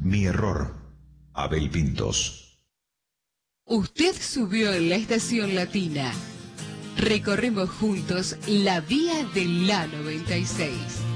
Mi error. Abel Pintos. Usted subió en la estación latina. Recorremos juntos la vía de la 96.